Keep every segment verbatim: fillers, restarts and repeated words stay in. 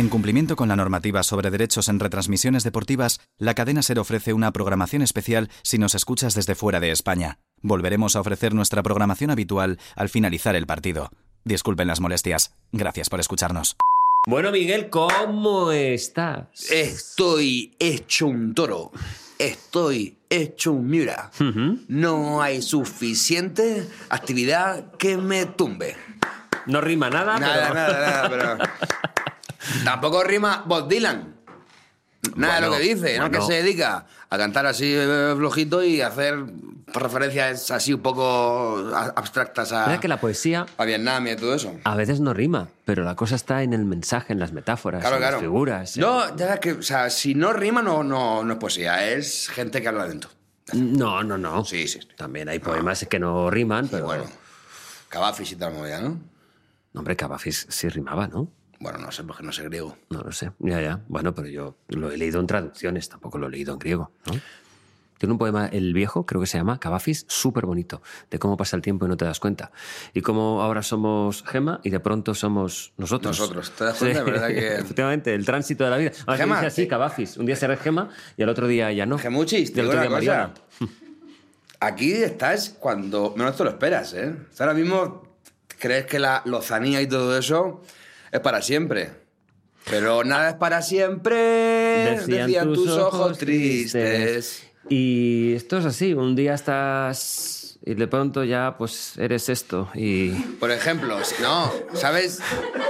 En cumplimiento con la normativa sobre derechos en retransmisiones deportivas, la cadena SER ofrece una programación especial si nos escuchas desde fuera de España. Volveremos a ofrecer nuestra programación habitual al finalizar el partido. Disculpen las molestias. Gracias por escucharnos. Bueno, Miguel, ¿cómo estás? Estoy hecho un toro. Estoy hecho un miura. Uh-huh. No hay suficiente actividad que me tumbe. No rima nada, Nada, pero... nada, nada, pero... Tampoco rima Bob Dylan. Nada Bueno, de lo que dice, ¿no? bueno. Que se dedica a cantar así eh, flojito y hacer referencias así un poco a- abstractas a, ¿Verdad que la poesía a Vietnam y todo eso. a veces no rima, pero la cosa está en el mensaje, en las metáforas, Claro, en claro. las figuras? No, ya que, o sea, si no rima no, no, no es poesía, es gente que habla lento. No, no, no. Sí, sí, sí. También hay poemas que no riman, Y pero... bueno, Cavafis y tal movida, ¿no? No, hombre, Cavafis sí rimaba, ¿no? Bueno, no sé, porque no sé griego. No lo sé. Ya, ya. Bueno, pero yo lo he leído en traducciones, tampoco lo he leído en griego, ¿no? Tiene un poema, El Viejo, creo que se llama, Cavafis, súper bonito, de cómo pasa el tiempo y no te das cuenta. Y cómo ahora somos Gema y de pronto somos nosotros. Nosotros, ¿te das cuenta? Sí. ¿Verdad que...? Efectivamente, el tránsito de la vida. Ahora se Gema, dice así, sí. Cavafis. Un día será Gema y al otro día ya no. Gemuchis, Y te al digo otro una día cosa. Mariana. Aquí estás cuando menos te lo esperas, ¿eh? O sea, ahora mismo crees que la lozanía y todo eso es para siempre. Pero nada es para siempre, decían, tus ojos tristes. Y esto es así, un día estás y de pronto ya pues eres esto y... Por ejemplo, si- no, ¿sabes?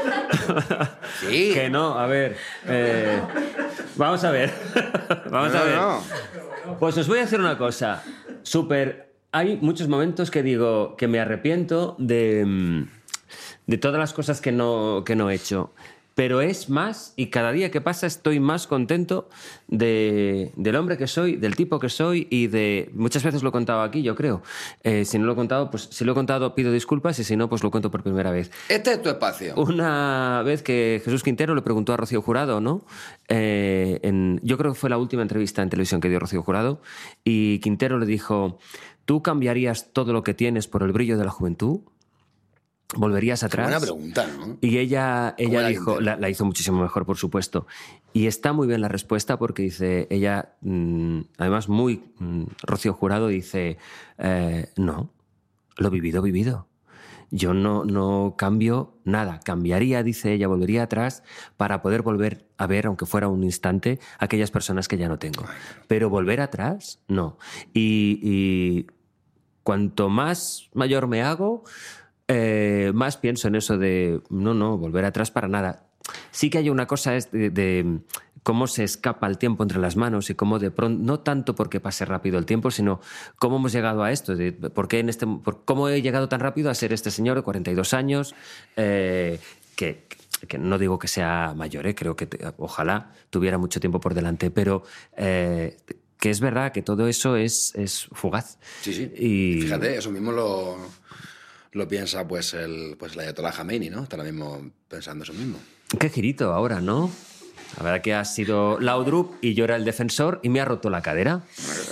Sí. Que no, a ver, eh, vamos a ver, vamos No, a ver. no, Pues os voy a hacer una cosa, súper... Hay muchos momentos que digo que me arrepiento de, mm, de todas las cosas que no, que no he hecho. Pero es más, y cada día que pasa estoy más contento de, del hombre que soy, del tipo que soy y de... Muchas veces lo he contado aquí, yo creo. Eh, si no lo he contado, pues si lo he contado pido disculpas y si no, pues lo cuento por primera vez. Este es tu espacio. Una vez que Jesús Quintero le preguntó a Rocío Jurado, ¿no? Eh, en, yo creo que fue la última entrevista en televisión que dio Rocío Jurado, y Quintero le dijo, ¿tú cambiarías todo lo que tienes por el brillo de la juventud? ¿Volverías atrás? Buena pregunta, ¿no? Y ella, ella era dijo, Quintero? la, la hizo muchísimo mejor, por supuesto. Y está muy bien la respuesta porque dice, ella, mmm, además muy mmm, Rocío Jurado, dice, eh, no, lo vivido, vivido. Yo no, no cambio nada. Cambiaría, dice ella, volvería atrás para poder volver a ver, aunque fuera un instante, aquellas personas que ya no tengo. Pero volver atrás, no. Y, y cuanto más mayor me hago, eh, más pienso en eso de, no, no, volver atrás para nada. Sí que hay una cosa es de, de cómo se escapa el tiempo entre las manos y cómo de pronto, no tanto porque pase rápido el tiempo, sino cómo hemos llegado a esto, de por qué en este, por cómo he llegado tan rápido a ser este señor de cuarenta y dos años, eh, que, que no digo que sea mayor, eh, creo que te, ojalá tuviera mucho tiempo por delante, pero eh, que es verdad que todo eso es, es fugaz. Sí, sí. Y Fíjate, eso mismo lo, lo piensa pues el, pues el Ayatollah Khomeini, ¿no? Está ahora mismo pensando eso mismo. qué girito ahora, ¿no? La verdad que ha sido Laudrup y yo era el defensor y me ha roto la cadera.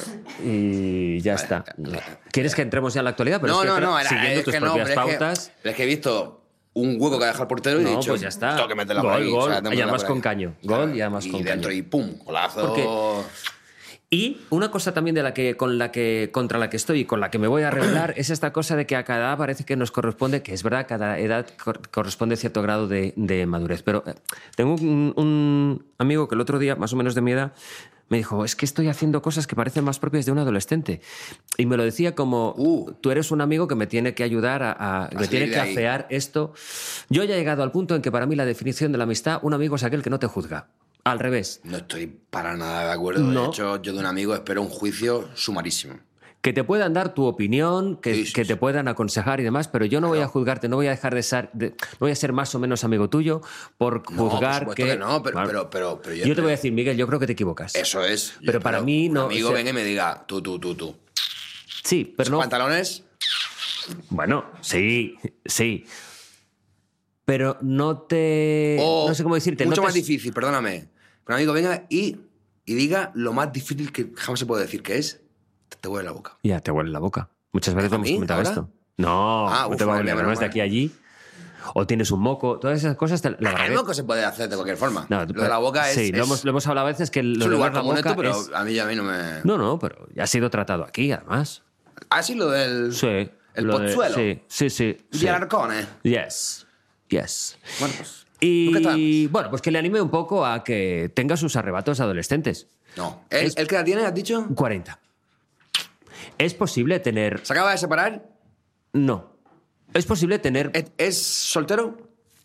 Y ya está. ¿Quieres que entremos ya en la actualidad? Pero no, es que no, tra- no, era, siguiendo es tus que no, propias pero es que- pautas. pero es que he visto un hueco que ha dejado el portero y he No, dicho, pues ya está. tengo que meterla por Gol, ahí. gol. o sea, tengo que Y meterla además por con ahí. caño. Claro, Gol y además con dentro caño. y pum, golazo. Porque- Y una cosa también de la que, con la que, contra la que estoy y con la que me voy a rebelar es esta cosa de que a cada edad parece que nos corresponde, que es verdad, cada edad cor- corresponde cierto grado de, de madurez. Pero eh, tengo un, un amigo que el otro día, más o menos de mi edad, me dijo, es que estoy haciendo cosas que parecen más propias de un adolescente. Y me lo decía como, Uh. tú eres un amigo que me tiene que ayudar a, a- me salir tiene de que ahí. afear esto. Yo ya he llegado al punto en que para mí la definición de la amistad, un amigo es aquel que no te juzga. Al revés. No estoy para nada de acuerdo. No. De hecho, yo de un amigo espero un juicio sumarísimo. Que te puedan dar tu opinión, que, Sí, sí, que te sí. puedan aconsejar y demás, pero yo no voy a juzgarte, no voy a dejar de ser, de- no voy a ser más o menos amigo tuyo por No, juzgar por supuesto que... que no, pero, Claro. pero, pero, pero Yo te voy a decir, Miguel, yo creo que te equivocas. Eso es. Yo Pero para espero mí un no- amigo o sea- venga y me diga, tú, tú, tú, tú. Sí, pero ¿Esos no... pantalones? Bueno, sí, sí. Pero no te... O no sé cómo decirte. Mucho no más te... difícil, perdóname. Que un amigo venga y, y diga lo más difícil que jamás se puede decir, que es, te, te huele la boca. Ya, te huele la boca. Muchas veces ¿A hemos mí, comentado ahora? esto. No, Ah, no uf, te va a vale, oler, menos además de mal. aquí a allí. O tienes un moco, todas esas cosas... Te, la Ah, el moco se puede hacer de cualquier forma. No, lo de la boca es... Sí, es, lo, hemos, lo hemos hablado a veces que... Lo es de un lugar la común boca esto, pero es- a mí, a mí no me... No, no, pero ya ha sido tratado aquí, además. Ah, sí, lo del... Sí. El lo de- Pozuelo. Sí, sí, sí. sí. Villarcone. Yes, yes. Bueno, pues... ¿tú qué Y tal? bueno, pues que le anime un poco a que tenga sus arrebatos adolescentes. No. ¿El, Es- ¿El que la tiene, has dicho? cuarenta. ¿Es posible tener...? ¿Se acaba de separar? No. ¿Es posible tener...? ¿Es, es soltero?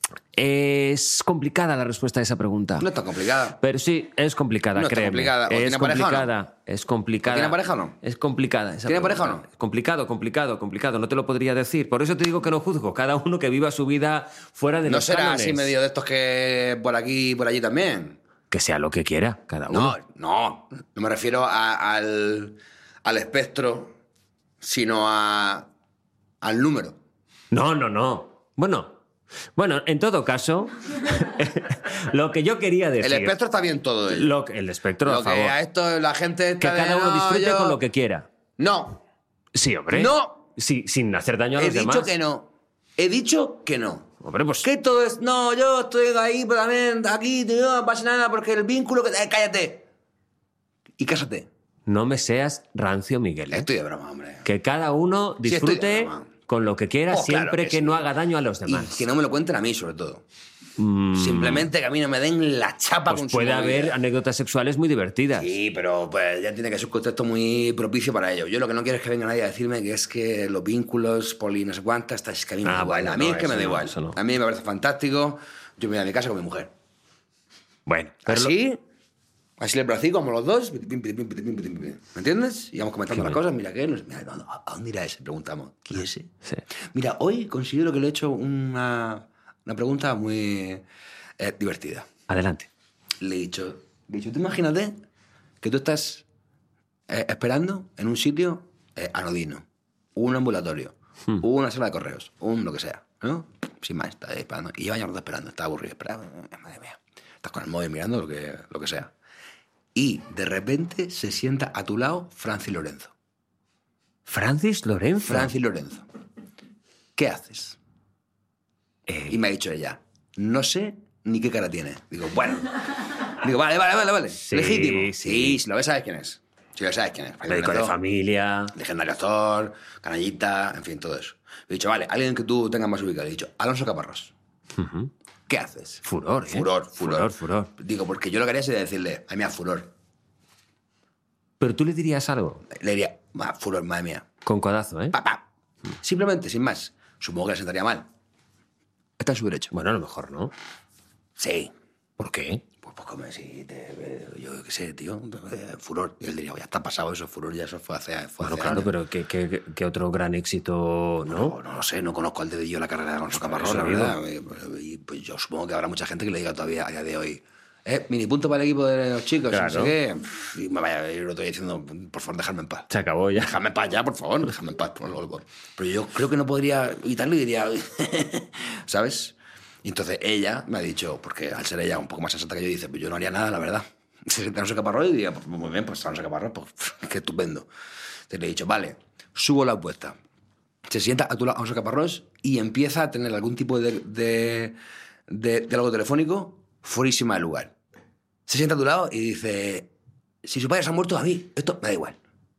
Es complicada la respuesta a esa pregunta. No es tan complicada. Pero sí, es complicada, No está créeme. complicada. ¿O Es tiene pareja o no? complicada, es complicada. ¿O tiene pareja o no? Es complicada esa ¿Tiene pregunta. pareja o no? Es complicado, complicado, complicado. No te lo podría decir. Por eso te digo que no juzgo. Cada uno que viva su vida fuera de No los será cánones. así medio de estos que por aquí y por allí también. Que sea lo que quiera, cada uno. No, no. No me refiero a- al, al espectro, sino a, al número. No, no, no. Bueno, bueno, en todo caso, lo que yo quería decir... El espectro está bien todo ello. Lo que- el espectro, Lo a que favor. a esto la gente Que está de, cada uno "No, disfrute yo-". con lo que quiera. No, Sí, hombre. No. Sí, sin hacer daño a he los dicho demás. que no. He dicho que no. Hombre, pues... Que todo es... No, yo estoy ahí, pero también aquí, tío, no pasa nada porque el vínculo que... Eh, cállate. Y cásate. No me seas rancio, Miguel. ¿eh? Estoy de broma, hombre. Que cada uno Sí, estoy de disfrute broma. con lo que quiera, Oh, claro siempre que que, sí. no haga daño a los Y demás. que no me lo cuenten a mí, sobre todo. Mm, Simplemente que a mí no me den la chapa pues con su puede movida. haber anécdotas sexuales muy divertidas. Sí, pero pues ya tiene que ser un contexto muy propicio para ello. Yo lo que no quiero es que venga nadie a decirme que es que los vínculos, poli, no sé cuántas, es que a mí me Ah, da igual. bueno, a mí no, es que me eso da no, igual. eso no. A mí me parece fantástico. Yo me voy a mi casa con mi mujer. Bueno, pero lo- Así, así el bracico, como los dos. pim, pim, pim, pim, pim, pim, pim. ¿Me entiendes? Y vamos comentando Qué las bueno. cosas. Mira, ¿qué? Nos- mira, ¿a a dónde irá ese? Preguntamos. ¿Quién es ese? sí. Mira, hoy considero que le he hecho una, una pregunta muy eh, divertida. Adelante. Le he dicho, le he dicho, tú imagínate que tú estás eh, esperando en un sitio eh, anodino, un ambulatorio, Hmm. una sala de correos, un lo que sea, ¿no? Sin más, estás ahí esperando. Y lleva ya rato esperando, estás aburrido, esperando, madre mía. Estás con el móvil mirando lo que, lo que sea. Y de repente se sienta a tu lado Francis Lorenzo. Francis Lorenzo. Francis Lorenzo. ¿Qué haces? Eh, Y me ha dicho ella, no sé ni qué cara tiene. Digo, bueno. Digo, vale, vale, vale, vale. Sí, Legítimo. sí. Sí, si lo ves, sabes quién es. Si lo sabes quién es. médico de Lorenzo, familia. Legendario actor, canallita, en fin, todo eso. Le he dicho, vale, alguien que tú tengas más ubicado. Le he dicho, Alonso Caparrós. Ujú. ¿Qué haces? Furor, ¿eh? Furor, furor. Furor, furor. Digo, porque yo lo que haría sería decirle, ay, mía, furor. Pero tú le dirías algo Le diría, va, furor, madre mía. con codazo, ¿eh? Pa, pa. Simplemente, sin más. Supongo que le sentaría mal. Está en su derecho. Bueno, a lo mejor no. Sí. ¿Por qué? Pues, pues como si te, eh, yo qué sé, tío, eh, furor. Y él diría, ya está pasado eso, furor, ya eso fue hace, fue Bueno, hace claro, años. pero ¿qué, qué, qué otro gran éxito, no? No, no lo sé, no conozco al dedillo la carrera de Alonso Caparrós, eso la digo. verdad. Y, y, pues yo supongo que habrá mucha gente que le diga todavía a día de hoy, eh, mini punto para el equipo de los chicos, Claro. no sé qué. Y me vaya, yo lo estoy diciendo, por favor, dejadme en paz. Se acabó ya. Déjame en paz ya, por favor, déjame en paz. Por favor. Pero yo creo que no podría evitarlo y diría, ¿sabes? Y entonces ella me ha dicho, porque al ser ella un poco más sensata que yo, dice, pues yo no haría nada, la verdad. Se sienta Alonso Caparrós y diría, pues muy bien, pues Alonso Caparrós, pues qué estupendo. Entonces le he dicho, vale, subo la apuesta. Se sienta a tu lado Alonso Caparrós y empieza a tener algún tipo de, de, de diálogo telefónico fuerísima del lugar. Se sienta a tu lado y dice, si su padre se ha muerto, a mí, esto me da igual.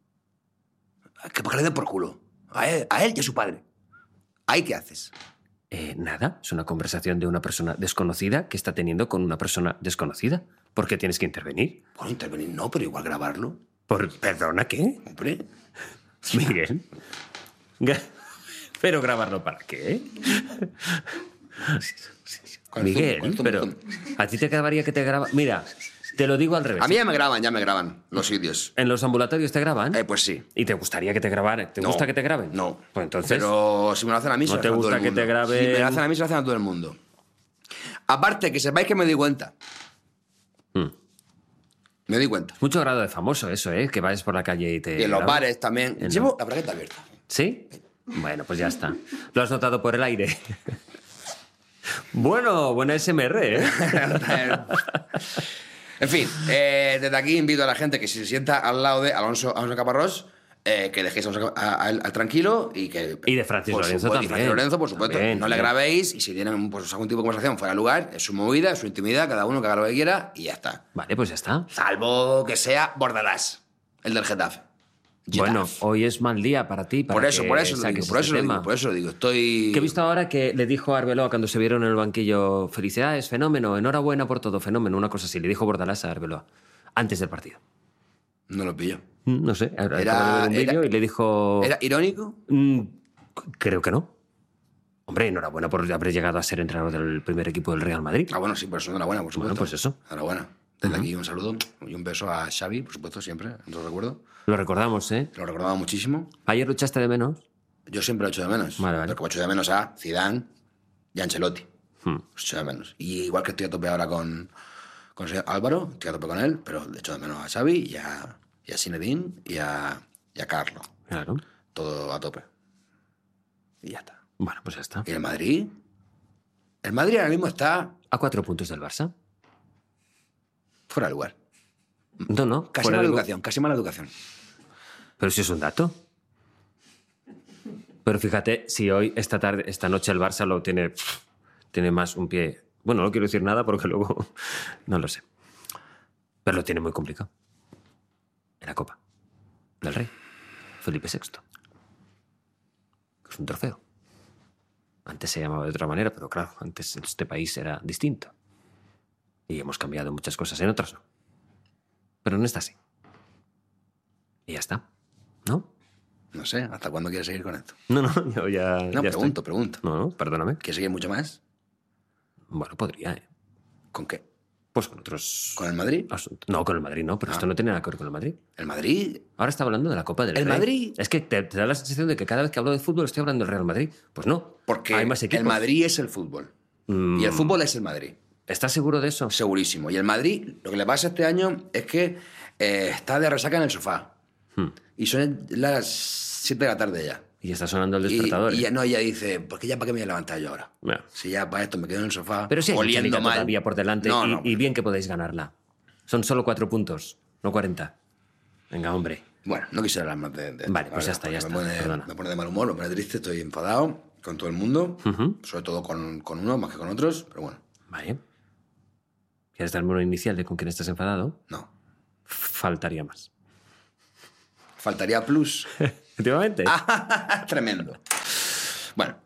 Que porque le den por culo. A él, a él y a su padre. ¿Ahí qué haces? Eh, nada, es una conversación de una persona desconocida que está teniendo con una persona desconocida. ¿Por qué tienes que intervenir? Bueno, intervenir no, pero igual grabarlo. ¿Por, ¿Perdona qué? Hombre. Miguel. Gra- ¿Pero grabarlo para qué? Con el zoom, Miguel, con el zoom, pero con- a ti te acabaría que te graba. Mira, te lo digo al revés. A mí ya me graban, ya me graban los sitios. ¿En los ambulatorios te graban? Eh, pues sí. ¿Y te gustaría que te grabaran? ¿Te No, gusta que te graben? No. Pues entonces. Pero si me lo hacen a mí, se ¿no lo te hacen a todo gusta el que mundo. te graben? Si me lo hacen a mí, se lo hacen a todo el mundo. Aparte, que sepáis que me doy cuenta. Hmm. Me doy cuenta. Mucho grado de famoso eso, ¿eh? Que vayas por la calle y te. Y en los graben. bares también. En Llevo la bragueta abierta. ¿Sí? Bueno, pues ya está. Lo has notado por el aire. Bueno, buena S M R, ¿eh? En fin, eh, desde aquí invito a la gente que si se sienta al lado de Alonso, Alonso Caparrós, eh, que dejéis a- a- al, al tranquilo y que... Y de Francis por Lorenzo supuesto, y también. Francis Lorenzo, por supuesto. También, no le también. grabéis y si tienen pues, algún tipo de conversación fuera de lugar, es su movida, es su intimidad, cada uno que haga lo que quiera y ya está. Vale, pues ya está. Salvo que sea Bordalás, el del Getafe. Bueno, Getafe. hoy es mal día para ti. Para por eso, que por eso lo saques digo, por este eso lo tema. digo, por eso lo digo. Estoy... Que he visto ahora que le dijo a Arbeloa cuando se vieron en el banquillo, felicidades, fenómeno, enhorabuena por todo, fenómeno, una cosa así. Le dijo Bordalás a Arbeloa, antes del partido. No lo pillo. Mm, No sé, acabo de Era- ver un vídeo era- y le dijo... ¿Era irónico? Mm, creo que no. Hombre, enhorabuena por haber llegado a ser entrenador del primer equipo del Real Madrid. Ah, bueno, sí, por eso enhorabuena, por supuesto. Bueno, pues eso. Enhorabuena. Desde aquí un saludo y un beso a Xavi, por supuesto, siempre, no lo recuerdo. Lo recordamos, ¿eh? Lo recordaba muchísimo. Ayer lo echaste de menos. Yo siempre lo echo de menos. Vale, vale. Pero como echo de menos a Zidane y a Ancelotti. Hmm. Los echo de menos. Y igual que estoy a tope ahora con, con el señor Álvaro, estoy a tope con él, pero le echo de menos a Xavi y a, y a Zinedine y a, y a Carlo. Claro. Todo a tope. Y ya está. Bueno, pues ya está. ¿Y el Madrid? El Madrid ahora mismo está A cuatro puntos del Barça. fuera de lugar. No, no. Casi fuera mala de lu- educación, casi mala educación. Pero si es un dato. Pero fíjate, si hoy, esta tarde, esta noche el Barça lo tiene, tiene más un pie. Bueno, no quiero decir nada porque luego no lo sé. Pero lo tiene muy complicado. En la Copa del Rey. Felipe sexto. Es un trofeo. Antes se llamaba de otra manera, pero claro, antes este país era distinto. Y hemos cambiado muchas cosas, en otras no. Pero no está así. Y ya está. ¿No? No sé, ¿hasta cuándo quieres seguir con esto? No, no, yo ya. No, ya pregunto, estoy. pregunto. No, no, perdóname. ¿Quieres seguir mucho más? Bueno, podría, ¿eh? ¿Con qué? Pues con otros. ¿Con el Madrid? asuntos. No, con el Madrid no, pero esto no tiene nada que ver con el Madrid. ¿El Madrid? Ahora está hablando de la Copa del ¿El Rey. Madrid? Es que te, te da la sensación de que cada vez que hablo de fútbol estoy hablando del Real Madrid. Pues no. Porque hay más equipos. el Madrid es el fútbol. Mm. Y el fútbol es el Madrid. ¿Estás seguro de eso? Segurísimo. Y el Madrid, lo que le pasa este año es que eh, está de resaca en el sofá. Hmm. Y son las siete de la tarde ya. Y está sonando el Y, despertador. y ¿eh? ya, no, ella dice, ¿por qué ya para qué me voy a levantar yo ahora? Bueno. Si ya para esto me quedo en el sofá Pero sí hay mucha oliendo liga mal. todavía por delante No, y, no. y bien que podéis ganarla. Son solo cuatro puntos, no cuarenta. Venga, hombre. Bueno, no quisiera hablar más de, de esto, Vale, la pues ya verdad, está, ya porque está, Me pone, perdona. me pone de mal humor, me pone triste, estoy enfadado con todo el mundo, Ujú. sobre todo con, con uno más que con otros, pero bueno, Vale. ¿Quieres darme una inicial de con quién estás enfadado? no. Faltaría más. Faltaría plus. Efectivamente. Ah. Tremendo. Bueno,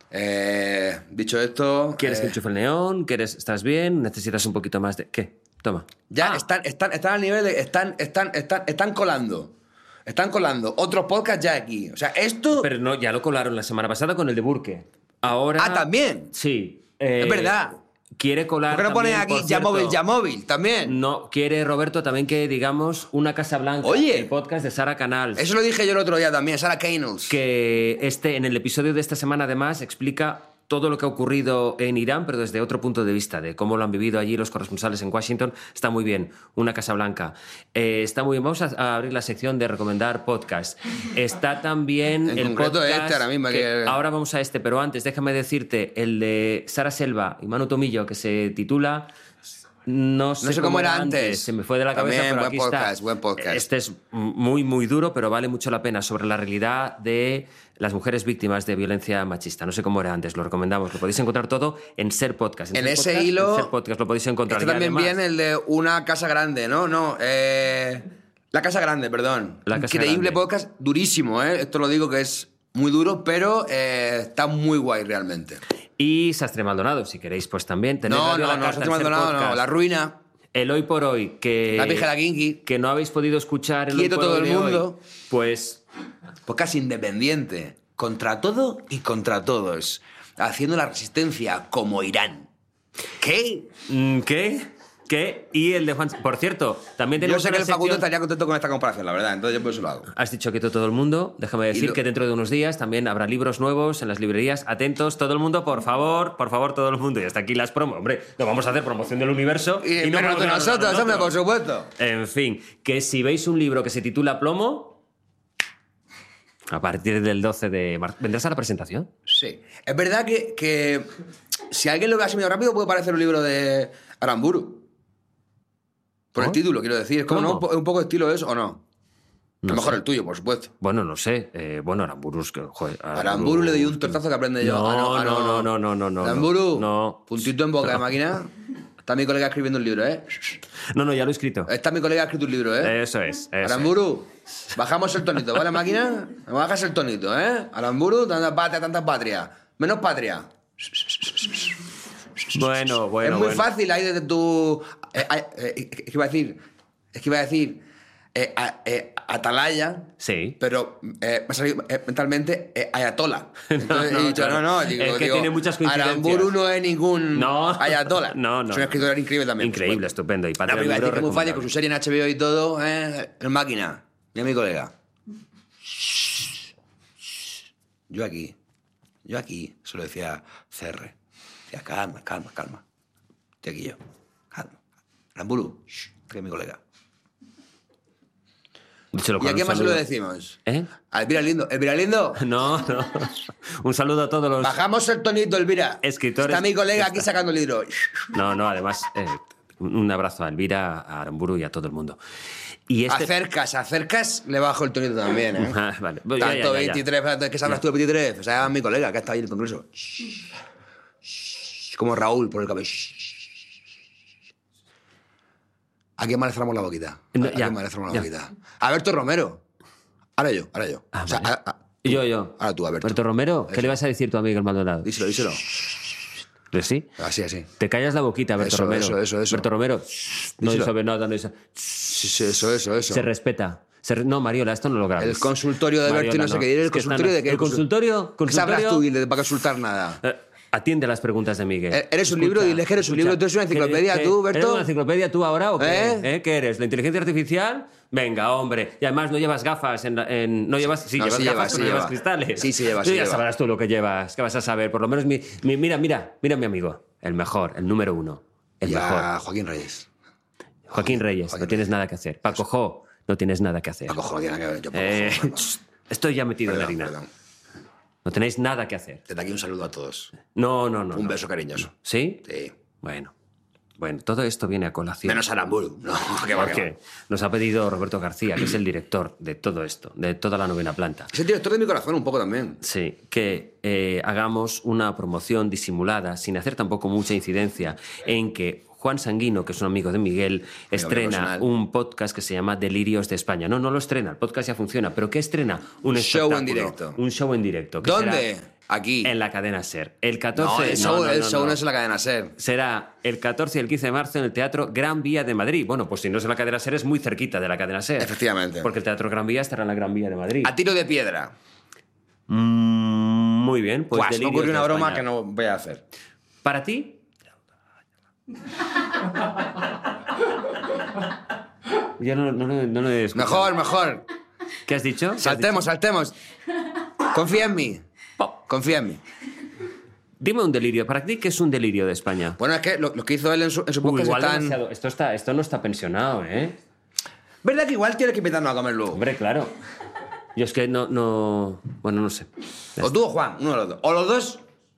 eh, dicho esto... ¿Quieres que eh, enchufe el neón? ¿Quieres, ¿Estás bien? ¿Necesitas un poquito más de...? ¿Qué? Toma. ya Ah, están, están, están al nivel de... Están, están, están, están colando. Están colando otros podcasts ya aquí. O sea, esto... Pero no, ya lo colaron la semana pasada con el de Burke. Ahora... Ah, ¿también? Sí. eh, Es verdad. Quiere colar ¿Por qué no pones también, aquí por ya cierto, móvil, ya móvil también? No, quiere Roberto también que digamos Una Casa Blanca. Oye. El podcast de Sara Canals. Eso lo dije yo el otro día también, Sarah Canals. Que este, en el episodio de esta semana además explica todo lo que ha ocurrido en Irán, pero desde otro punto de vista, de cómo lo han vivido allí los corresponsales en Washington. Está muy bien. Una Casa Blanca. Eh, está muy bien. Vamos a, a abrir la sección de recomendar podcast. Está también En el concreto podcast... este ahora mismo, que- que- Ahora vamos a este, pero antes déjame decirte el de Sara Selva y Manu Tomillo, que se titula... No sé, sé cómo era antes. Se me fue de la cabeza, También, pero buen aquí podcast, está. buen podcast. Este es muy, muy duro, pero vale mucho la pena, sobre la realidad de las mujeres víctimas de violencia machista. No sé cómo era antes, lo recomendamos. Lo podéis encontrar todo en Ser Podcast. En Ser ese Podcast, hilo- En Ser Podcast lo podéis encontrar. Este Y también además, viene el de Una Casa Grande, ¿no? No, eh... La Casa Grande, perdón. La Casa Increíble Grande. podcast, durísimo, ¿eh? Esto lo digo que es muy duro, pero eh, está muy guay realmente. Y Sastre Maldonado, si queréis, pues también. Tenéis No, Radio no, La no, Carta Sánchez en Ser Maldonado no, Podcast. La Ruina, El Hoy por Hoy, que, La Pija la Kinky, que no habéis podido escuchar el Quieto Hoy por todo Hoy el de hoy, mundo. pues podcast independiente, contra todo y contra todos, haciendo la resistencia como Irán. ¿Qué? mm, ¿qué? ¿Qué? Y el de Juan... Por cierto, también Yo tenemos sé que una el Facundo sección- estaría contento con esta comparación, la verdad, entonces yo por eso lo hago. Has dicho que todo el mundo. Déjame decir lo- que dentro de unos días también habrá libros nuevos en las librerías. Atentos, todo el mundo, por favor, por favor, todo el mundo. Y hasta aquí las promos. Hombre, no vamos a hacer promoción del universo. Y, no pero vamos de a- nosotros, hombre, por supuesto. En fin, que si veis un libro que se titula Plomo, a partir del doce de marzo. ¿Vendrás a la presentación? Sí. Es verdad que, que si alguien lo ve así medio rápido puede parecer un libro de Aramburu. Por el ¿Oh? título, quiero decir. Es como, ¿Cómo? ¿no? un po- un poco de estilo eso, ¿o no? No mejor sé. el tuyo, por supuesto. Bueno, no sé. Eh, bueno, Aramburu es que... Joder, A Aramburu le doy un tortazo que aprende yo. No, Ah, no, ah, no, no, no, no, no, no. Aramburu, No. puntito en boca, máquina. Está mi colega escribiendo un libro, ¿eh? No, no, ya lo he escrito. Está mi colega escrito un libro, ¿eh? Eso es. Eso Aramburu, bajamos el tonito, ¿vale, máquina? Me bajas el tonito, ¿eh? Aramburu, tanta patria, tanta patria. Menos patria. es. Bueno, bueno, es muy bueno. fácil ahí desde tu... Eh, eh, eh, es que iba a decir... Es que iba a decir... Eh, a- eh, atalaya, Sí. pero eh, me ha salido eh, mentalmente eh, ayatola. Entonces no, he dicho, claro. no, no, digo, Es que digo, tiene muchas coincidencias. Aramburu no es ningún No. ayatola. No, no. Es un escritor increíble también. por Increíble, supuesto. estupendo. Y No, Patria pero iba a Libro decir que es muy fácil con recomendable. su serie en H B O y todo, eh, en máquina. Mira mi colega. Yo aquí, yo aquí, se lo decía C R. Decía, calma, calma, calma. Estoy aquí yo, calma. Aramburu, shh, que es mi colega. Díselo ¿Y con a un quién más se lo saludo. decimos? ¿Eh? A Elvira Lindo. ¿Elvira Lindo? No, no. Un saludo a todos los... Bajamos el tonito, Elvira. Escritores- Está mi colega aquí Está. sacando el libro. No, no, además, eh, un abrazo a Elvira, a Aramburu y a todo el mundo. Y este... Acercas, acercas, le bajo el tonito también, ¿eh? Ah, vale. Pues ya, Tanto ya, ya, ya. veintitrés, ¿qué sabrás tú de veintitrés? O sea, mi colega que está ahí en el congreso. Como Raúl por el cabello. ¿A quién más le cerramos la boquita? No, ¿A ya, quién más le cerramos la ya. boquita? Alberto Romero. Ahora yo, ahora yo. Ah, O sea, vale. a- a- Yo, yo. Ahora tú, Alberto. Alberto Romero, ¿qué Eso. le vas a decir tú a Miguel Maldonado? Díselo, díselo. ¿Pues sí? Así, así. Te callas la boquita, Alberto Eso, Romero. eso, eso, eso. Alberto Romero, no Díselo. dice nada, no dice... Sí, sí, eso, eso, eso. Se respeta. Se re- No, Mariola, esto no lo grabes. El consultorio de Alberto y Mariola, no sé qué. ¿Y el Es que esta consultorio no- de qué? ¿El consultorio? ¿Qué sabrás consultorio- tú, Guilde, para consultar nada? Eh, Atiende las preguntas de Miguel. Eh, ¿eres un libro? Dile que eres un libro. ¿Tú eres una enciclopedia, ¿Qué- tú, qué- Berto? ¿Eres una enciclopedia tú ahora o qué? ¿Eh? ¿Eh? ¿Qué eres? ¿La inteligencia artificial? Venga, hombre. Y además no llevas gafas en... la- en- no llevas... Sí, No, llevas sí gafas, lleva, pero sí no llevas lleva. cristales. Sí, sí lleva, Tú sí ya lleva. sabrás tú lo que llevas. ¿Qué vas a saber? Por lo menos mi... mi- mira, mira. Mira mi amigo. El mejor. El número uno. El Y a mejor. Joaquín Reyes. Joaquín Reyes. Joaquín no tienes Reyes. nada que hacer. Paco Jo. No tienes nada que hacer. Paco Jo, no tiene nada que ver. Yo, Paco Eh, Jo, no. Estoy ya metido en Perdón, harina. perdón. No tenéis nada que hacer. Desde aquí un saludo a todos. No, no, no. Un no. beso cariñoso. ¿Sí? Sí. Bueno. Bueno, todo esto viene a colación. Menos Aramburu. No, que va, que va. Porque nos ha pedido Roberto García, que es el director de todo esto, de toda la novena planta. Es el director de mi corazón un poco también. Sí, que eh, hagamos una promoción disimulada, sin hacer tampoco mucha incidencia, en que Juan Sanguino, que es un amigo de Miguel, estrena personal. un podcast que se llama Delirios de España. No, no lo estrena, el podcast ya funciona, pero ¿qué estrena? Un Show en espectáculo, directo. Un show en directo. que ¿Dónde? será Aquí. En la cadena SER. El No, catorce... el show, no, no, el no, show no. no. es en la cadena SER. Será el catorce y el quince de marzo en el Teatro Gran Vía de Madrid. Bueno, pues si no es en la cadena SER, es muy cerquita de la cadena SER. Efectivamente. Porque el Teatro Gran Vía estará en la Gran Vía de Madrid. A tiro de piedra. Mm, muy bien, pues Pues me Delirios ocurrió una de broma España. que no voy a hacer. ¿Para ti? Yo no, no, no, no lo he escuchado. Mejor, mejor. ¿Qué has dicho? ¿Qué has Saltemos, saltemos. Confía en mí. dicho? Confía en mí. Dime un delirio. ¿Para ti qué es un delirio de España? Bueno, es que lo, lo que hizo él en su, en su Uy, podcast igual están... demasiado. Esto, está, esto no está pensionado, ¿eh? ¿Verdad que igual tienes que invitarnos a comer luego? Hombre, claro. Yo es que no... no... Bueno, no sé. Ya O está. tú o Juan, uno de los dos. O los dos.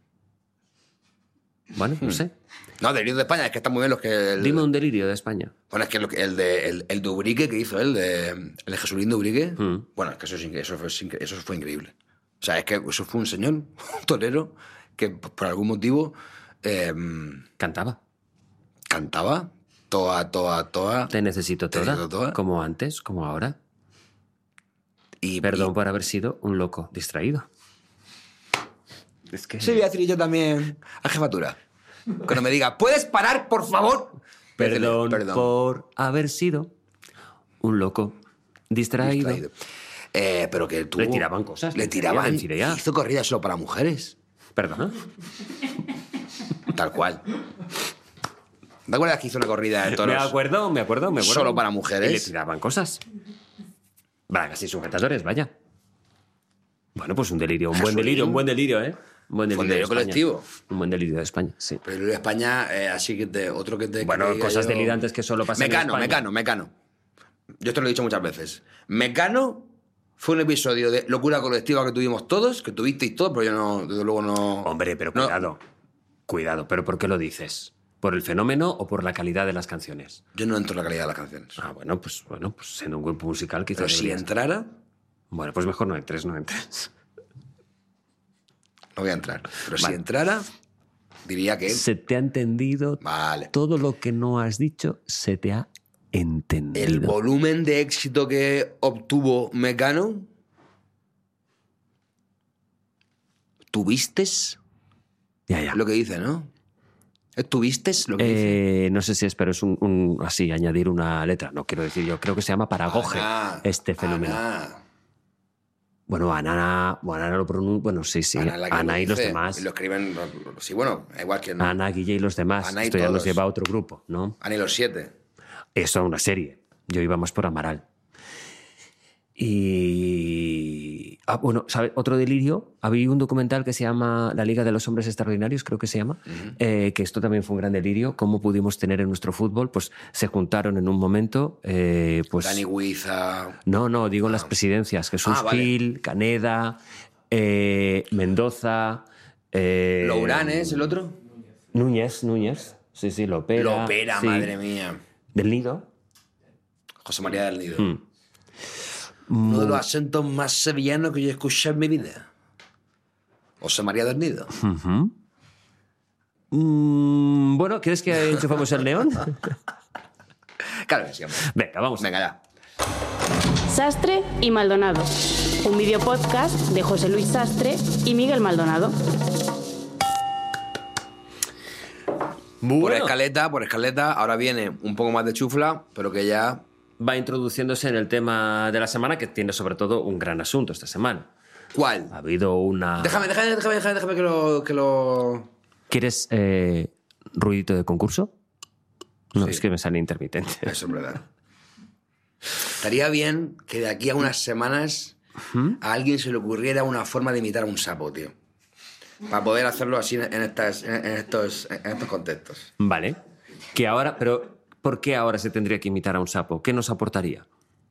Bueno, no sé. No, Delirio de España, es que están muy bien los que... El, Dime un delirio de España. Bueno, es que lo que- el de, el, el de Ubrique que hizo él, de, el de Jesulín de Ubrique, Mm. bueno, es que eso, es incre- eso, fue, incre- eso fue increíble. O sea, es que eso fue un señor, un torero, que p- por algún motivo eh, Cantaba. cantaba toa, toa, toa. Te necesito Te toda. necesito toda. Como antes, como ahora. Y, Perdón y- por haber sido un loco distraído. Es que... Sí, voy a decir yo también a jefatura. Cuando me diga, ¿puedes parar, por favor? Voy a decirle, Perdón, perdón. por haber sido un loco distraído. Distraído. Eh, pero que tuvo... Le tiraban cosas, Le lencería, tiraban... lencería. Hizo corridas solo para mujeres. Perdona. Tal cual. ¿Te acuerdas que hizo una corrida de toros? Me acuerdo, me acuerdo, me acuerdo. Solo para mujeres. Y le tiraban cosas. Bragas y sujetadores, vaya. Bueno, pues un delirio, un buen Jesulín. delirio, un buen delirio, ¿eh? Un buen delirio, Un de delirio España. colectivo. Un buen delirio de España, sí. Pero en España, eh, así que te, otro que te... Bueno, que diga cosas yo- delirantes que solo pasan en Mecano, España. Mecano, Mecano. Yo esto lo he dicho muchas veces. Mecano fue un episodio de locura colectiva que tuvimos todos, que tuvisteis todos, pero yo no, desde luego no... Hombre, pero no- cuidado. Cuidado, ¿pero por qué lo dices? ¿Por el fenómeno o por la calidad de las canciones? Yo no entro en la calidad de las canciones. Ah, bueno, pues, bueno, pues en un grupo musical quizás Pero si deberías. entrara, Bueno, pues mejor no entres, no entres. no voy a entrar. Pero Vale. si entrara, diría que... Se te ha entendido. Vale. Todo lo que no has dicho se te ha entendido. El volumen de éxito que obtuvo Mecano, ¿tuviste? Ya, ya. Lo que dice, ¿no? ¿Tuviste lo que dice? Eh, no sé si es, pero es un, un- así, añadir una letra. No quiero decir yo. Creo que se llama paragoge Ana, este fenómeno. Ana. Bueno, Ana, bueno, Ana lo pronuncia. Bueno, sí, sí. Ana, Ana, la que lo y los dice, demás. Y lo escriben... Sí, bueno, igual que... No. Ana, Guille y los demás. Ana y Esto ya nos todos. lleva a otro grupo, ¿no? Ana y los siete. Eso a una serie. Yo iba más por Amaral. Y... Ah, bueno, ¿sabes? Otro delirio. Había un documental que se llama La Liga de los Hombres Extraordinarios, creo que se llama, Uh-huh. eh, que esto también fue un gran delirio. ¿Cómo pudimos tener en nuestro fútbol? Pues se juntaron en un momento, eh, pues... Dani Huiza... No, no, digo en las presidencias. Jesús Ah, vale. Gil, Caneda, eh, Mendoza... Eh, Lourán, ¿es el otro? Núñez, Núñez. Sí, sí, Lopera. Lopera, sí. madre mía. Del Nido. José María del Nido. Mm. Uno de los acentos más sevillanos que yo he escuchado en mi vida. José María del Nido. Ujú. Mm, bueno, ¿quieres que enchufamos el neón? Claro que sí, hombre. Venga, vamos. Venga, ya. Sastre y Maldonado, un video podcast de José Luis Sastre y Miguel Maldonado. Por Bueno, escaleta, por escaleta, ahora viene un poco más de chufla, pero que ya... va introduciéndose en el tema de la semana, que tiene sobre todo un gran asunto esta semana. ¿Cuál? Ha habido una... Déjame, déjame, déjame, déjame, déjame que lo... Que lo... ¿Quieres eh, ruidito de concurso? No, Sí. es que me sale intermitente. Eso es verdad. Estaría bien que de aquí a unas semanas a alguien se le ocurriera una forma de imitar a un sapo, tío. Para poder hacerlo así en, estas, en, estos, en estos contextos. Vale. Que ahora... Pero, ¿por qué ahora se tendría que imitar a un sapo? ¿Qué nos aportaría?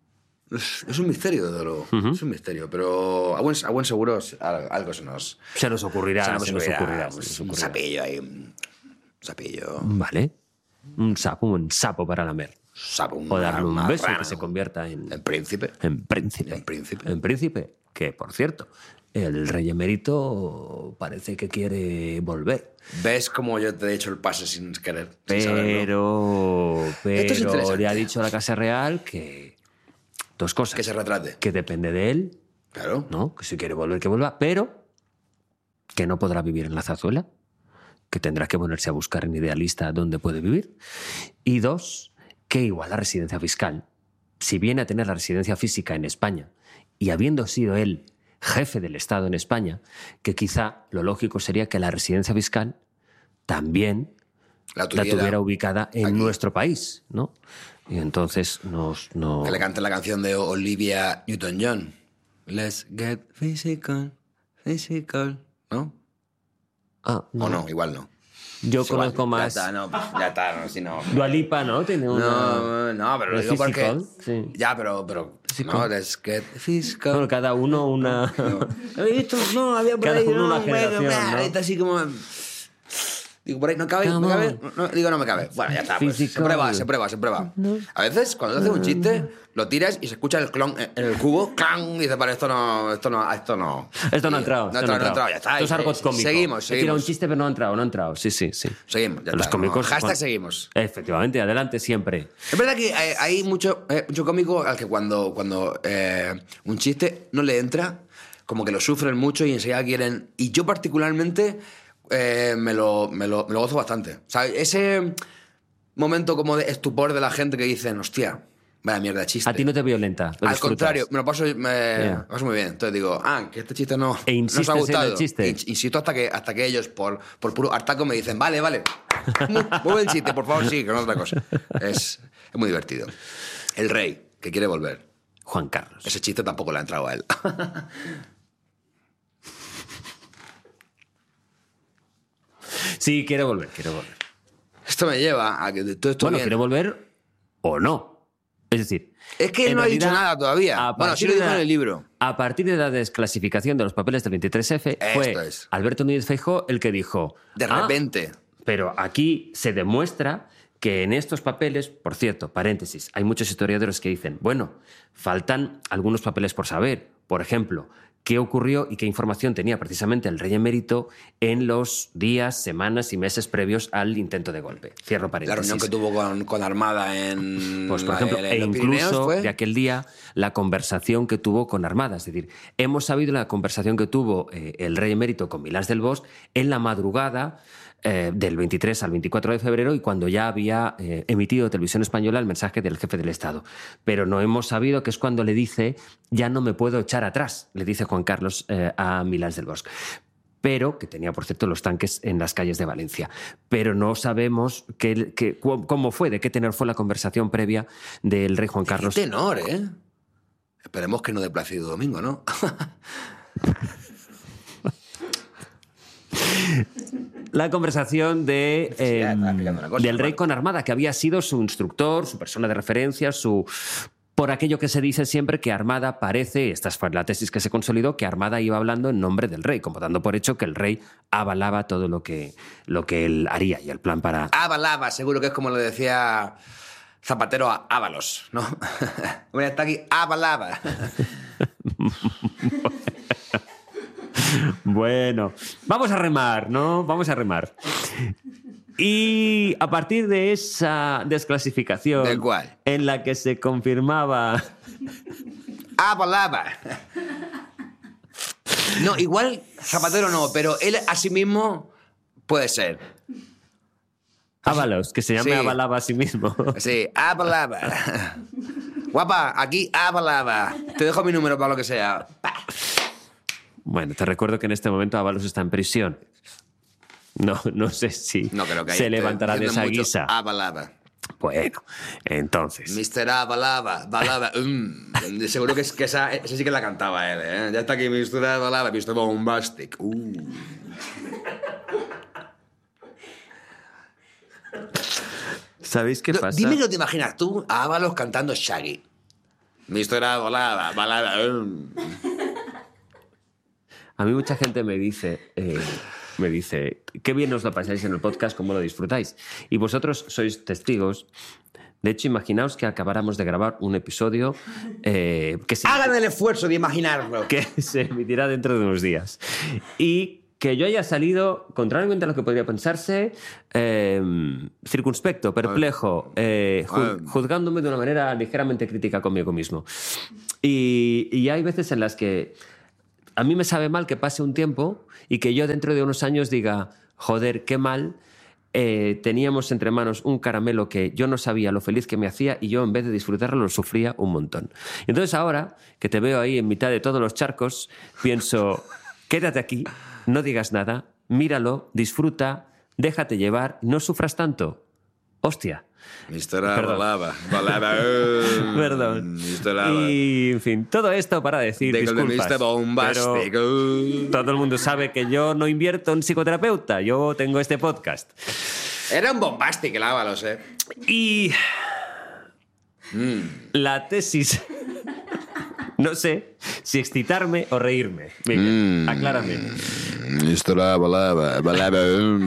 Es, es un misterio, desde luego. Es un misterio, pero a buen, a buen seguro algo, algo se nos... Se nos ocurrirá, se se nos nos ocurrirá, ocurrirá. se pues, nos un ocurrirá. sapillo ahí. Un sapillo. Vale. Un sapo, un sapo para lamer. Sapo, O darle un una beso y rana, que se convierta en... El príncipe. En príncipe. En príncipe. En príncipe. Que, por cierto, el rey emérito parece que quiere volver. ¿Ves cómo yo te he hecho el pase sin querer? Sin saberlo? Pero, Esto es pero interesante. le ha dicho a la Casa Real que... Dos cosas. Que se retrate. Que depende de él, Claro. ¿no? Que si quiere volver, que vuelva, pero que no podrá vivir en la Zarzuela, que tendrá que ponerse a buscar en Idealista dónde puede vivir. Y dos, que igual la residencia fiscal, si viene a tener la residencia física en España y habiendo sido él jefe del Estado en España, que quizá lo lógico sería que la residencia fiscal también La la tuviera, tuviera ubicada en aquí. nuestro país, ¿no? Y entonces nos... nos... Que le cante la canción de Olivia Newton-John. Let's get physical, physical. ¿No? Ah, O no, igual no. Yo Es igual. conozco más... Ya está, no, ya está, no, si no. Dua Lipa, ¿no? Tiene una... No, no, pero lo de digo porque... physical, sí. Ya, pero... pero Physical. no, let's get physical. Bueno, cada uno una... Esto no, había por Cada ahí, uno no, una bueno, generación, nah, ¿no? está así como... Digo, por ahí no cabe, Come ¿me cabe? on. No, digo, no me cabe. Bueno, ya está, pues, se Physical. prueba, se prueba, se prueba. A veces, cuando te haces un chiste, lo tiras y se escucha el clon en en el cubo, clan, y dices, vale, esto no, esto no, esto no. Esto no ha Y- entrado. No ha entrado, no ha entrado, ya está. Esto es y- argot cómico. Seguimos, He tirado un seguimos. chiste, pero no ha entrado, no ha entrado. Sí, sí, sí. Seguimos, ya Los está, cómicos... no. Hashtag bueno, seguimos. Efectivamente, adelante siempre. Es verdad que hay, hay mucho, eh, mucho cómico al que cuando, cuando eh, un chiste no le entra, como que lo sufren mucho y enseguida quieren... Y yo particularmente eh, me, lo, me, lo, me lo gozo bastante. O sea, ese momento como de estupor de la gente que dicen, hostia, vaya mierda de chiste. A ti no te violenta. lo Al disfrutas. contrario, me lo paso, me, Yeah. me lo paso muy bien. Entonces digo, ah, que este chiste no, E no os insistes ha en el gustado. chiste. In- Insisto hasta que, hasta que ellos, por, por puro hartaco, me dicen, vale, vale. Muy, muy buen chiste, por favor, sí, que no es otra cosa. Es, es muy divertido. El rey, que quiere volver. Juan Carlos. Ese chiste tampoco le ha entrado a él. Sí, quiere volver, quiere volver. Esto me lleva a que de todo esto Bueno, viene- quiere volver o no. Es decir... Es que él en no ha dicho realidad, nada todavía. a Bueno, sí partir lo de dijo la- en el libro. A partir de la desclasificación de los papeles del veintitrés efe, Esto fue es. Alberto Núñez Feijóo el que dijo... De "Ah, repente. Pero aquí se demuestra que en estos papeles, por cierto, paréntesis, hay muchos historiadores que dicen, bueno, faltan algunos papeles por saber. Por ejemplo, qué ocurrió y qué información tenía precisamente el rey emérito en los días, semanas y meses previos al intento de golpe. Cierro paréntesis. La reunión que tuvo con, con Armada en... Pues, por ejemplo, en, en e los incluso Pirineos, ¿fue? de aquel día, la conversación que tuvo con Armada. Es decir, hemos sabido la conversación que tuvo eh, el rey emérito con Milans del Bosch en la madrugada eh, del veintitrés al veinticuatro de febrero y cuando ya había eh, emitido Televisión Española el mensaje del jefe del Estado. Pero no hemos sabido que es cuando le dice, ya no me puedo echar atrás, le dice Juan Carlos eh, a Milans del Bosch. Pero, que tenía, por cierto, los tanques en las calles de Valencia. Pero no sabemos qué, qué, cómo fue, de qué tenor fue la conversación previa del rey Juan Carlos. Qué tenor, ¿eh? Esperemos que no de Plácido Domingo, ¿no? La conversación de, eh, una cosa, del rey con Armada, que había sido su instructor, su persona de referencia, su... Por aquello que se dice siempre que Armada parece, esta fue la tesis que se consolidó, que Armada iba hablando en nombre del rey, como dando por hecho que el rey avalaba todo lo que, lo que él haría y el plan para... Avalaba, seguro que es como le decía Zapatero a Ábalos, ¿no? Bueno, está aquí, avalaba. Bueno, vamos a remar, ¿no? Vamos a remar. Y a partir de esa desclasificación ¿De cuál? en la que se confirmaba... Avalaba. No, igual Zapatero no, pero él a sí mismo puede ser. Ábalos, que se llame Sí. Avalaba a sí mismo. Sí, avalaba. Guapa, aquí avalaba. Te dejo mi número para lo que sea. Bueno, te recuerdo que en este momento Ábalos está en prisión. No, no sé si No creo que se ahí levantará de entiendo esa mucho. guisa. Avalaba. Bueno, entonces... mister Avalaba, balaba. Mm. Seguro que, es, que esa, esa sí que la cantaba él, ¿eh? Ya está aquí mister Avalaba, mister Bombastic. Uh. ¿Sabéis qué No, pasa? dime que no te imaginas tú a Ábalos cantando Shaggy. mister Avalaba, balaba. Mm. A mí mucha gente me dice, eh, me dice, qué bien os lo pasáis en el podcast, cómo lo disfrutáis. Y vosotros sois testigos. De hecho, imaginaos que acabáramos de grabar un episodio eh, que, se, Hagan el esfuerzo de imaginarlo. que se emitirá dentro de unos días. Y que yo haya salido, contrariamente a lo que podría pensarse, eh, circunspecto, perplejo, eh, ju- juzgándome de una manera ligeramente crítica conmigo mismo. Y, y hay veces en las que a mí me sabe mal que pase un tiempo y que yo dentro de unos años diga, joder, qué mal, eh, teníamos entre manos un caramelo que yo no sabía lo feliz que me hacía y yo en vez de disfrutarlo lo sufría un montón. Y entonces ahora que te veo ahí en mitad de todos los charcos, pienso, quédate aquí, no digas nada, míralo, disfruta, déjate llevar, no sufras tanto. Hostia. mister Perdón. Avalaba, balaba. Perdón. mister Avalaba. Y, en fin, todo esto para decir De disculpas. mister Bombastic. Pero todo el mundo sabe que yo no invierto en psicoterapeuta. Yo tengo este podcast. Era un Bombastic el Ábalos, ¿eh? Y la tesis... No sé si excitarme o reírme. Miguel, aclárame. mister Avalaba, balaba.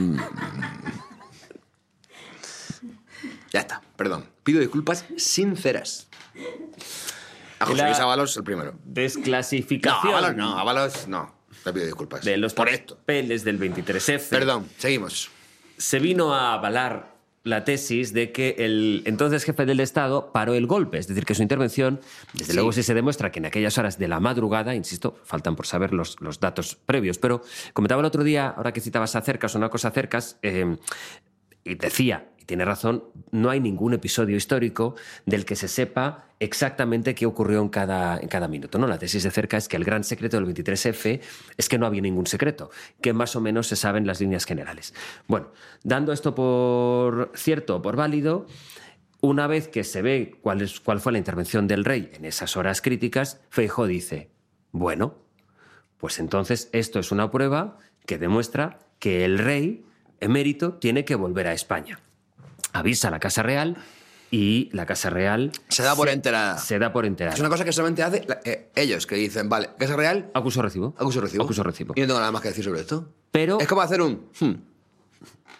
Ya está, perdón. Pido disculpas sinceras. A José La- Luis Ábalos, el primero. No, Desclasificación Ábalos no, Ábalos no. Te pido disculpas. de los por esto. papeles del veintitrés efe. Perdón, seguimos. Se vino a avalar la tesis de que el entonces jefe del Estado paró el golpe, es decir, que su intervención, desde Sí. luego sí se demuestra que en aquellas horas de la madrugada, insisto, faltan por saber los, los datos previos, pero comentaba el otro día, ahora que citabas a Cercas, una cosa Cercas, eh, y decía, y tiene razón, no hay ningún episodio histórico del que se sepa exactamente qué ocurrió en cada, en cada minuto, ¿no? La tesis de Cerca es que el gran secreto del veintitrés efe es que no había ningún secreto, que más o menos se saben las líneas generales. Bueno, dando esto por cierto o por válido, una vez que se ve cuál, es, cuál fue la intervención del rey en esas horas críticas, Feijóo dice, bueno, pues entonces esto es una prueba que demuestra que el rey emérito tiene que volver a España. Avisa a la Casa Real y la Casa Real... Se da por enterada. Se da por enterada. Es una cosa que solamente hace la- eh, ellos, que dicen, vale, Casa Real, Acuso recibo. acuso recibo. Acuso recibo. Y no tengo nada más que decir sobre esto. Pero... Es como hacer un... hmm.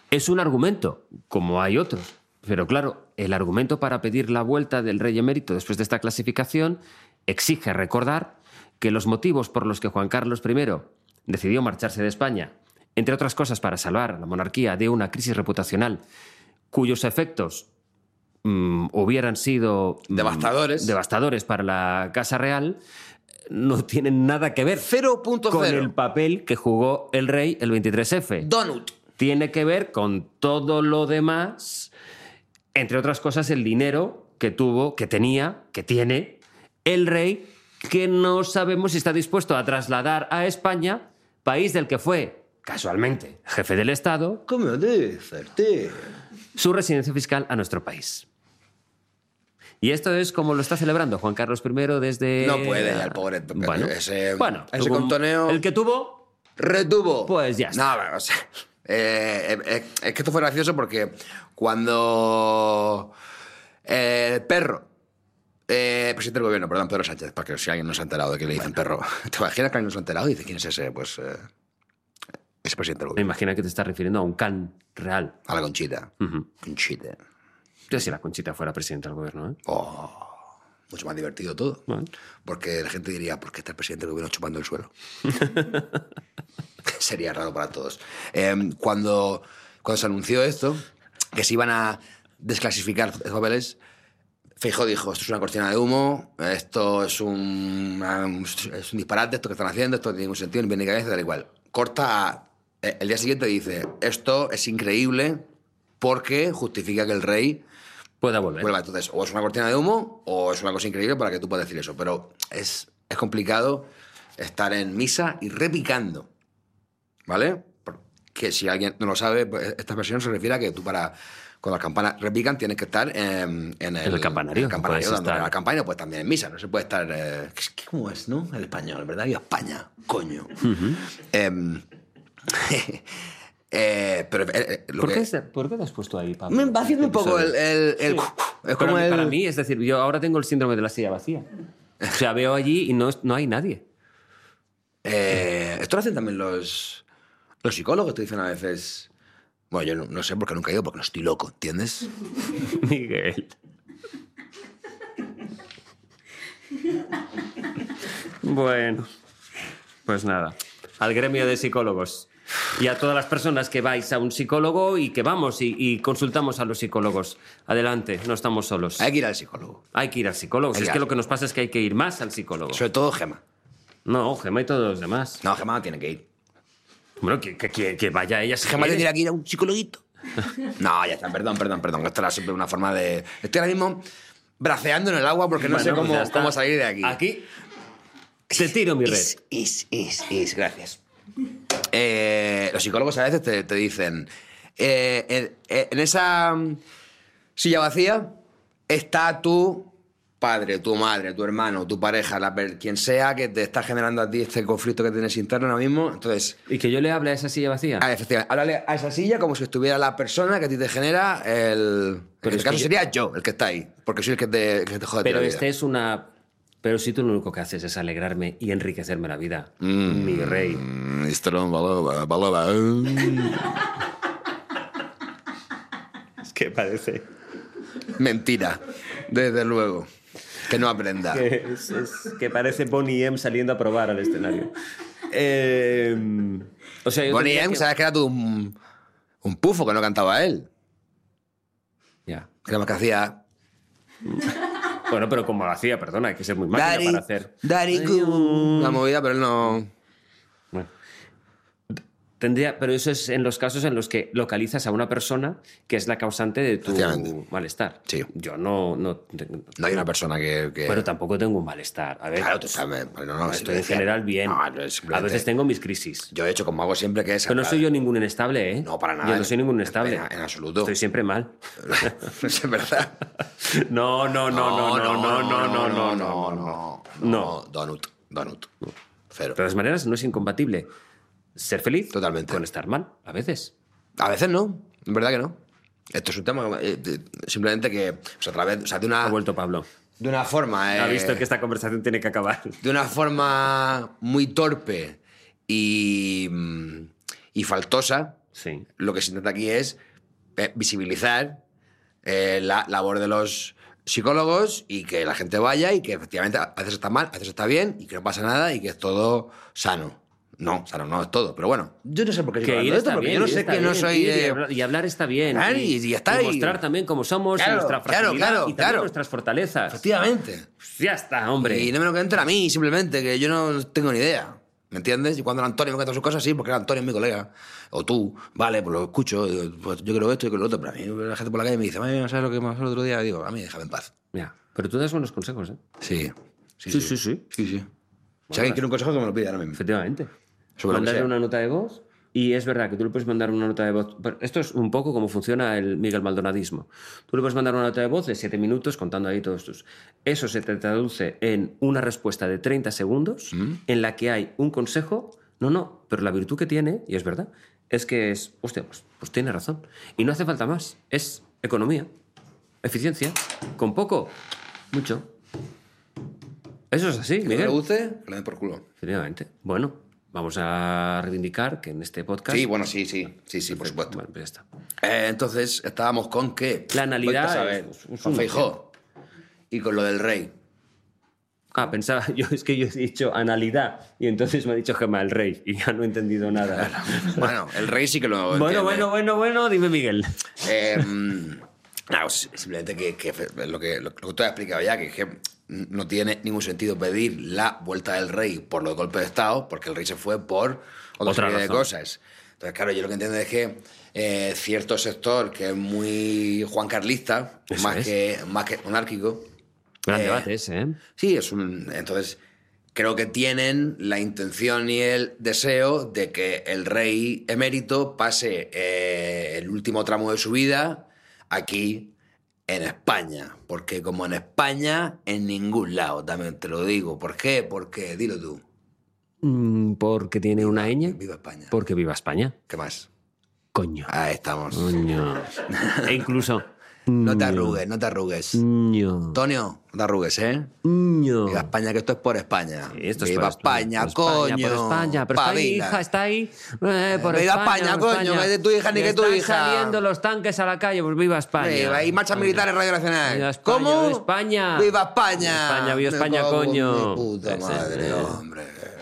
Es un argumento, como hay otros. Pero claro, el argumento para pedir la vuelta del rey emérito después de esta clasificación exige recordar que los motivos por los que Juan Carlos primero decidió marcharse de España, entre otras cosas para salvar a la monarquía de una crisis reputacional cuyos efectos mmm, hubieran sido mmm, devastadores. devastadores para la Casa Real, no tienen nada que ver cero punto cero con el papel que jugó el rey el veintitrés efe. Donut. Tiene que ver con todo lo demás, entre otras cosas el dinero que tuvo, que tenía, que tiene el rey, que no sabemos si está dispuesto a trasladar a España, país del que fue, casualmente, jefe del Estado, ¿Cómo dices, tío? su residencia fiscal a nuestro país. Y esto es como lo está celebrando Juan Carlos primero desde... No puede ya el pobre. Bueno, ese, bueno, ese tuvo un- contoneo... El que tuvo... Retuvo. Pues ya está. No, o sea, eh, eh, es que esto fue gracioso porque cuando eh, el perro, eh, presidente del gobierno, perdón, Pedro Sánchez, para que si alguien no se ha enterado de que le dicen perro, ¿te imaginas que alguien no se ha enterado y dice quién es ese? Pues eh, ese presidente del Me gobierno. imagino que te estás refiriendo a un can real. A la Conchita. Ujú. Conchita. Yo si la Conchita fuera presidenta del gobierno, ¿eh? Oh, mucho más divertido todo. Bueno. Porque la gente diría, ¿por qué está el presidente del gobierno chupando el suelo? Sería raro para todos. Eh, cuando, cuando se anunció esto, que se iban a desclasificar los papeles, Feijóo dijo, esto es una cortina de humo, esto es un, es un disparate, esto que están haciendo, esto no tiene ningún sentido, ni bien ni cabeza, tal igual. Corta, a- eh, el día siguiente dice, esto es increíble porque justifica que el rey Pueda volver. vuelva. Entonces, o es una cortina de humo o es una cosa increíble para que tú puedas decir eso. Pero es, es complicado estar en misa y repicando, ¿vale? Porque si alguien no lo sabe, pues esta expresión se refiere a que tú para... Cuando las campanas repican tienes que estar en, en el, el campanario, en el campanario puedes dándole estar. a la campana, pues también en misa. No se puede estar... Eh, ¿qué- qué- ¿Cómo es, no? El español, ¿verdad? Y España, coño. Em, eh, pero... eh, eh, lo ¿Por, que- qué, ¿Por qué te has puesto ahí, Pablo? me va haciendo un Este poco el... episodio? el- el- Sí. es Pero como a mí- el... Para mí, es decir, yo ahora tengo el síndrome de la silla vacía. O sea, veo allí y no, no hay nadie. Eh, esto lo hacen también los, los psicólogos, te dicen a veces... Bueno, yo no, no sé porque nunca he ido, porque no estoy loco, ¿entiendes? Miguel. Bueno, pues nada. Al gremio de psicólogos y a todas las personas que vais a un psicólogo y que vamos y, y consultamos a los psicólogos. Adelante, no estamos solos. Hay que ir al psicólogo. Hay que ir al psicólogo. Si Hay es que que ir. lo que nos pasa es que hay que ir más al psicólogo. Sobre todo Gema. No, Gemma y todos los demás. No, Gema no tiene que ir. Bueno, que, que, que- que vaya ella si Gema quiere. tendría que ir a un psicologuito. No, ya está, perdón, perdón, perdón. Esto era siempre una forma de... Estoy ahora mismo braceando en el agua porque no Bueno, sé pues cómo, ya está. cómo salir de aquí. Aquí te tiro mi red. Is, is, is, is. Gracias. Eh, los psicólogos a veces te, te dicen, eh, en, en esa mm, silla vacía está tu padre, tu madre, tu hermano, tu pareja, la, per- quien sea que te está generando a ti este conflicto que tienes interno ahora mismo. Entonces, ¿Y que yo le hable a esa silla vacía? ah, efectivamente, háblale a esa silla como si estuviera la persona que a ti te genera el... Pero en es este caso que yo- sería yo el que está ahí, porque soy el que te, que te jode Pero la vida. este es una... Pero si tú lo único que haces es alegrarme y enriquecerme la vida. Mi rey. Mm, esto no, balova, balova. Es que parece... Mentira, desde luego. Que no aprenda. Que, es, es- que parece Bonnie M saliendo a probar al escenario. Eh, o sea, yo Bonnie tendría M, que- sabes que era tú un, un pufo que no cantaba él. Ya. Que era más que hacía... Bueno, pero como lo hacía, perdona, hay que ser muy máquina Daddy, para hacer... Daddy Cool. La movida, pero él no... Bueno. Tendría, pero eso es en los casos en los que localizas a una persona que es la causante de tu Efectivamente. malestar. Sí. Yo no... No, No hay una persona que... que... Pero tampoco tengo un malestar. A ver, Claro, tú sabes. Pero no, estoy sí, en general bien. No, no, A simplemente- veces tengo mis crisis. Yo he hecho como hago siempre que es... Pero no soy yo ningún inestable, ¿eh? No, para nada. Yo no soy ningún inestable. En- en absoluto. Estoy siempre mal. Es verdad. No, no, no, no, no, no, no, no, no, no, no. no. No. Donut, donut. Cero. De todas maneras, no es incompatible ser feliz Totalmente. con estar mal, a veces. A veces no, en verdad que no. Esto es un tema eh, de- simplemente que, o sea, a través, o sea, de una, Ha vuelto Pablo. de una forma, eh, Ha visto que esta conversación tiene que acabar. de una forma muy torpe y, mm, y faltosa, Sí. Lo que se intenta aquí es eh, visibilizar eh, la labor de los psicólogos y que la gente vaya y que efectivamente a veces está mal, a veces está bien y que no pasa nada y que es todo sano. No, sano no es todo, pero bueno, yo no sé por qué Que sigo ir hablando de esto, está porque bien, yo no ir sé está que no bien, soy... ir y, eh, hablar, y hablar está bien. Claro, y- y ya está, Y y- mostrar también cómo somos Claro, y nuestra claro, fragilidad claro, y también claro. nuestras fortalezas. Efectivamente. Pues ya está, hombre. Y no me lo cuenten a mí, simplemente, que yo no tengo ni idea. ¿Me entiendes? Y cuando el Antonio me cuenta sus cosas, sí, porque el Antonio es mi colega. O tú, vale, pues lo escucho. Digo, pues yo creo esto y creo lo otro. Pero a mí la gente por la calle me dice, ¿no sabes lo que me pasó el otro día? Digo, a mí déjame en paz. Ya, pero tú das buenos consejos, ¿eh? Sí. Sí, sí, sí. sí, sí. Si alguien quiere un consejo, que me lo pida ahora mismo. Efectivamente. Sobre lo que Mandarle sea. una nota de voz. Y es verdad que tú le puedes mandar una nota de voz. Esto es un poco como funciona el Miguel Maldonadismo. Tú le puedes mandar una nota de voz de siete minutos contando ahí todos tus. Eso se te traduce en una respuesta de treinta segundos ¿Mm? en la que hay un consejo. No, no, pero la virtud que tiene, y es verdad, es que es. Hostia, pues, pues tiene razón. Y no hace falta más. Es economía, eficiencia. Con poco, mucho. Eso es así, Que no le Miguel. guste, que le den por culo. Efectivamente. Bueno. Vamos a reivindicar que en este podcast... Sí, bueno, sí, sí. Sí, sí, por supuesto. Bueno, pues ya está. Eh, entonces, estábamos con que... La analidad Vueltas a ver, es- es con un- Feijóo. Y con lo del rey. Ah, pensaba, yo es que yo he dicho analidad y entonces me ha dicho Gemma el rey y ya no he entendido nada. Bueno, el rey sí que lo bueno, entiende. bueno, bueno, bueno, dime Miguel. Eh, no, pues, simplemente que, que lo, que lo que tú has explicado ya, que, es que no tiene ningún sentido pedir la vuelta del rey por los golpes de Estado, porque el rey se fue por otra, Otra serie de razón. cosas. Entonces, claro, yo lo que entiendo es que eh, cierto sector que es muy juancarlista, Eso más es. que, más que monárquico... Gran eh, debate ese, ¿eh? Sí, es un... Entonces, creo que tienen la intención y el deseo de que el rey emérito pase eh, el último tramo de su vida aquí en España. Porque como en España, en ningún lado, también te lo digo. ¿Por qué? Porque, dilo tú. Mm, Porque tiene una ñ. Viva España. Porque viva España. ¿Qué más? Coño. Ahí estamos. Coño. E incluso... No te arrugues, no te arrugues. Ño. Antonio, no te arrugues, ¿eh? Ño. Viva España, que esto es por España. Sí, esto es Viva por España, por España, coño. Por España, pero está ahí, Pavila. hija, está ahí. Eh, por Viva España, España, por coño, que es de tu hija ni Que que tu están hija. saliendo los tanques a la calle, pues viva España. Viva, hay marchas militares Radio Nacional. Viva España, ¿Cómo? viva España. ¡Viva España! Viva España, viva Me España, cago en coño. mi puta Ese, madre, eh. hombre.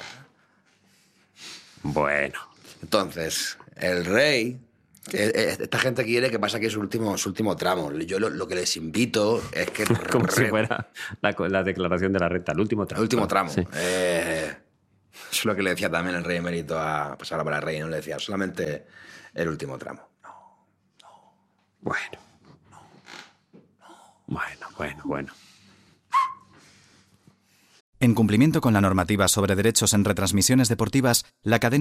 Bueno. Entonces, el rey... eh, eh, Esta gente quiere que pase aquí su último, su último tramo. Yo lo, lo que les invito es que... Como si re- fuera la, la declaración de la renta, el último tramo. El último tramo. Sí. Eh, eso es lo que le decía también el rey emérito a... Pues ahora para el rey, no le decía solamente el último tramo. Bueno. Bueno, bueno, bueno. En cumplimiento con la normativa sobre derechos en retransmisiones deportivas, la cadena